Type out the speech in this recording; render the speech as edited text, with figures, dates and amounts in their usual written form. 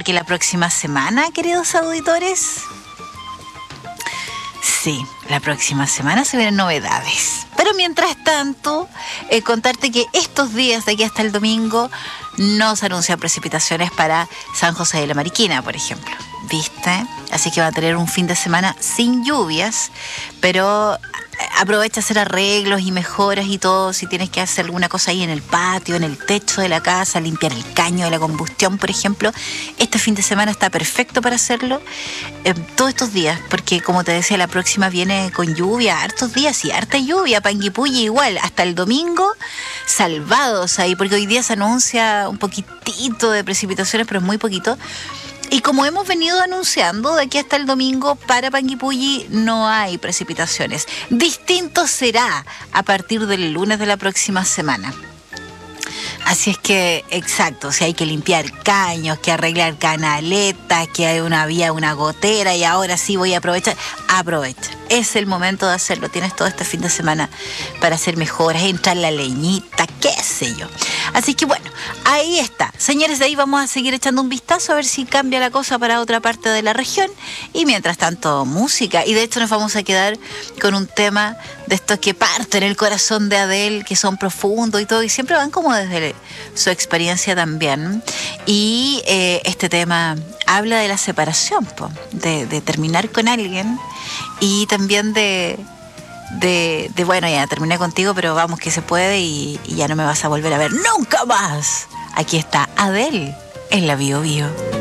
que la próxima semana, queridos auditores, sí, la próxima semana se vienen novedades. Pero mientras tanto, contarte que estos días de aquí hasta el domingo no se anuncian precipitaciones para San José de la Mariquina, por ejemplo. ¿Viste? Así que va a tener un fin de semana sin lluvias, pero aprovecha a hacer arreglos y mejoras y todo. Si tienes que hacer alguna cosa ahí en el patio, en el techo de la casa, limpiar el caño de la combustión, por ejemplo, este fin de semana está perfecto para hacerlo todos estos días, porque como te decía, la próxima viene con lluvia, hartos días y harta lluvia, Panguipulli igual, hasta el domingo salvados ahí, porque hoy día se anuncia un poquitito de precipitaciones, pero es muy poquito. Y como hemos venido anunciando, de aquí hasta el domingo para Panguipulli no hay precipitaciones. Distinto será a partir del lunes de la próxima semana. Así es que, exacto, si hay que limpiar caños, que arreglar canaletas, que hay una vía, una gotera, y ahora sí voy a aprovechar, aprovecha. Es el momento de hacerlo. Tienes todo este fin de semana para hacer mejoras, entrar la leñita, qué sé yo. Así que bueno, ahí está. Señores, de ahí vamos a seguir echando un vistazo a ver si cambia la cosa para otra parte de la región. Y mientras tanto, música. Y de hecho nos vamos a quedar con un tema de estos que parten el corazón de Adele, que son profundos y todo, y siempre van como desde su experiencia también. Y este tema habla de la separación, de terminar con alguien, y también de bueno, ya terminé contigo, pero vamos que se puede y ya no me vas a volver a ver nunca más. Aquí está Adele en la Bio Bio.